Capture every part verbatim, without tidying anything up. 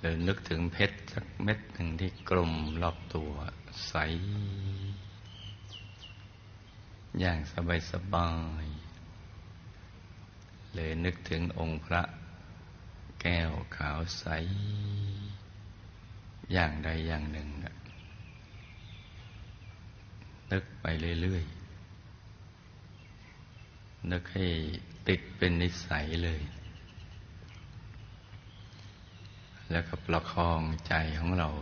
หรือนึกถึงเพชรสักเม็ดหนึ่งที่กลุ่มรอบตัวใสอย่างสบายสบายหรือนึกถึงองค์พระแก้วขาวใสอย่างใดอย่างหนึ่งนึกไปเรื่อยๆนึกให้ติดเป็นนิสัยเลยแล้วก็ประคองใจของเรา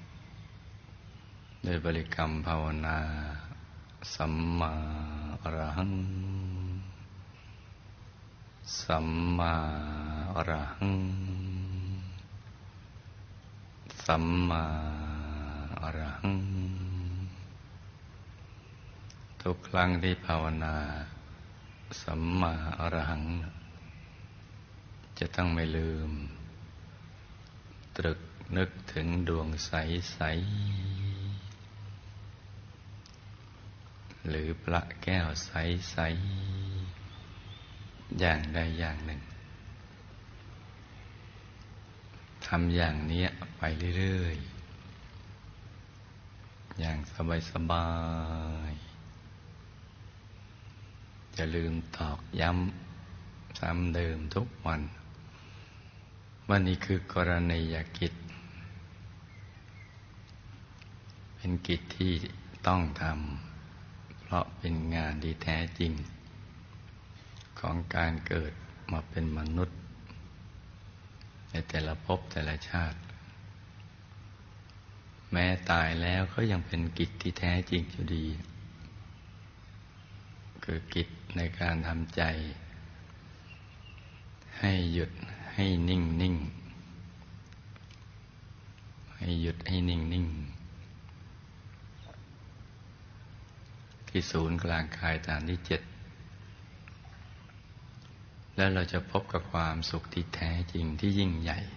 ด้วยบริกรรมภาวนาสัมมาอรหังสัมมาอรหังสัมมาอรหังทุกครั้งที่ภาวนาสัมมาอรหังจะต้องไม่ลืมตรึกนึกถึงดวงใสๆหรือพระแก้วใสๆอย่างใดอย่างหนึ่งทำอย่างนี้ไปเรื่อยๆอย่างสบายๆอย่าลืมตอกย้ำซ้ำเดิมทุกวันว่านี่คือกรณียกิจเป็นกิจที่ต้องทำเพราะเป็นงานที่แท้จริงของการเกิดมาเป็นมนุษย์ในแต่ละภพแต่ละชาติแม้ตายแล้วก็ยังเป็นกิจที่แท้จริงอยู่ดีคือกิจในการทำใจให้หยุดให้นิ่งนิ่งให้หยุดให้นิ่งนิ่งที่ศูนย์กลางกายฐานที่เจ็ดแล้วเราจะพบกับความสุขที่แท้จริงที่ยิ่งใหญ่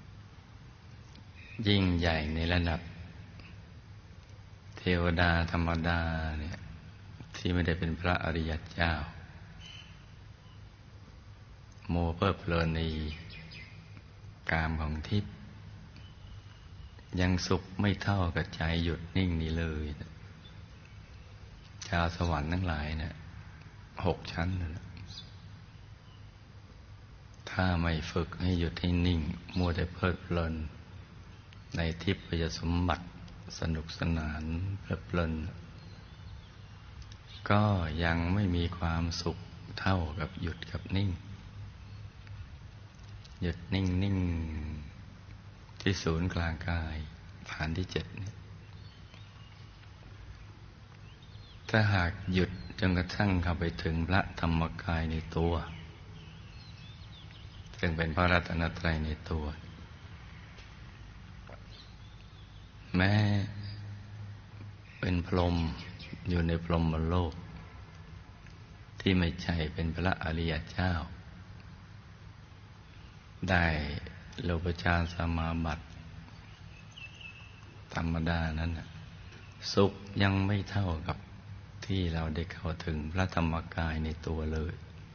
ยิ่งใหญ่ในระดับเทวดาธรรมดาเนี่ยที่ไม่ได้เป็นพระอริยเจ้าโมเพลิดเพลินในกามของทิพย์ยังสุขไม่เท่ากับใจหยุดนิ่งนี้เลยชาวสวรรค์ทั้งหลายเนี่ยหกชั้นนะถ้าไม่ฝึกให้หยุดให้นิ่งมัวแต่เพลิดเพลินในทิพยสมบัติสนุกสนานเพลิดเพลินก็ยังไม่มีความสุขเท่ากับหยุดกับนิ่งหยุดนิ่งนิ่งที่ศูนย์กลางกายฐานที่เจ็ดเนี่ยถ้าหากหยุดจนกระทั่งเข้าไปถึงพระธรรมกายในตัวซึ่งเป็นพระรัตนตรัยในตัวแม้เป็นพรหมอยู่ในพรหมโลกที่ไม่ใช่เป็นพระอริยเจ้าได้โลภฌานสมาบัติธรรมดานั้นสุขยังไม่เท่ากับที่เราได้เข้าถึงพระธรรมกายในตัวเลย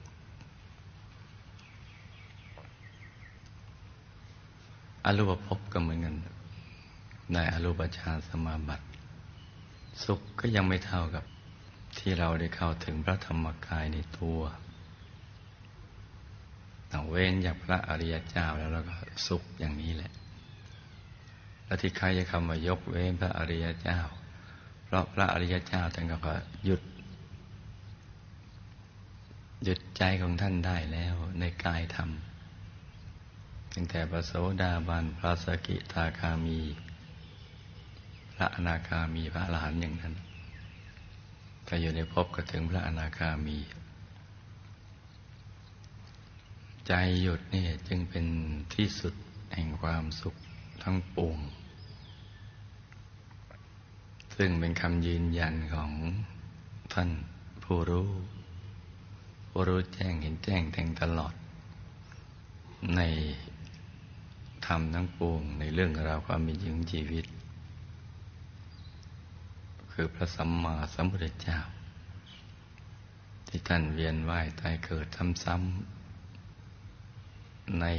อรูปภพก็เหมือนกันได้อรูปฌานสมาบัติสุขก็ยังไม่เท่ากับที่เราได้เข้าถึงพระธรรมกายในตัวเอาเว้นจากพระอริยเจ้าแล้วเราก็สุขอย่างนี้แหละแล้วที่ใครจะคำว่ายกเว้นพระอริยเจ้าเพราะพระอริยเจ้าท่านก็หยุดหยุดใจของท่านได้แล้วในกายธรรมตั้งแต่พระโสดาบันพระสกิทาคามีพระอนาคามีพระอรหันต์อย่างนั้นถ้าอยู่ในภพก็ถึงพระอนาคามีใจหยุดนี่จึงเป็นที่สุดแห่งความสุขทั้งปวงซึ่งเป็นคำยืนยันของท่านผู้รู้ผู้รู้แจ้งเห็นแจ้งแทงตลอดในธรรมทั้งปวงในเรื่องราวความมีจริงชีวิตคือพระสัมมาสัมพุทธเจ้าที่ท่านเวียนว่ายตายเกิดซ้ำๆใน